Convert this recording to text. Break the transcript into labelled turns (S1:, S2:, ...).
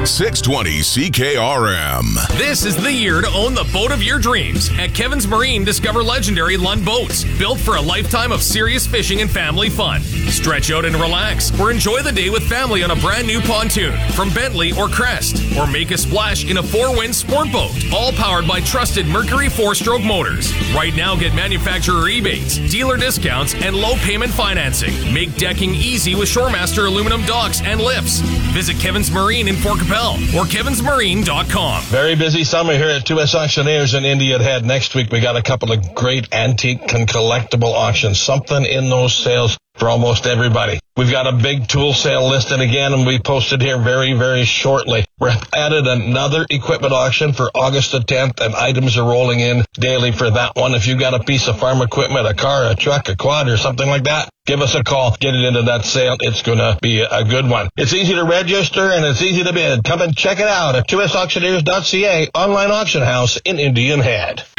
S1: 620 CKRM.
S2: This is the year to own the boat of your dreams. At Kevin's Marine, discover legendary Lund boats, built for a lifetime of serious fishing and family fun. Stretch out and relax, or enjoy the day with family on a brand new pontoon from Bentley or Crest, or make a splash in a 4-wind sport boat, all powered by trusted Mercury 4-stroke motors. Right now, get manufacturer rebates, dealer discounts, and low payment financing. Make decking easy with Shoremaster aluminum docks and lifts. Visit Kevin's Marine in Fort Capel or kevinsmarine.com.
S3: Very busy summer here at 2S Auctioneers in Indian Head. Next week, we got a couple of great antique and collectible auctions. Something in those sales for almost everybody. We've got a big tool sale listed again, and we posted here very, very shortly. We're added another equipment auction for August the 10th, and items are rolling in daily for that one. If you've got a piece of farm equipment, a car, a truck, a quad, or something like that, give us a call. Get it into that sale. It's going to be a good one. It's easy to register, and it's easy to bid. Come and check it out at 2sauctioneers.ca, online auction house in Indian Head.